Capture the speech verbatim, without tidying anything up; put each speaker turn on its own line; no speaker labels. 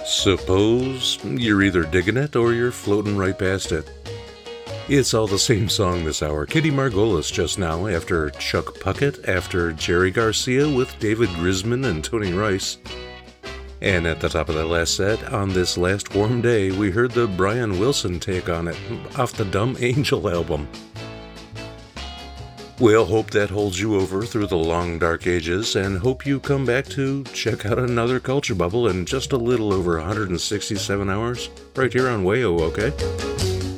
Suppose you're either digging it or you're floating right past it. It's all the same song this hour. Kitty Margolis just now, after Chuck Puckett, after Jerry Garcia with David Grisman and Tony Rice. And at the top of that last set, on this last warm day, we heard the Brian Wilson take on it, off the Dumb Angel album. We'll hope that holds you over through the long dark ages, and hope you come back to check out another Culture Bubble in just a little over one hundred sixty-seven hours, right here on Wayo, okay?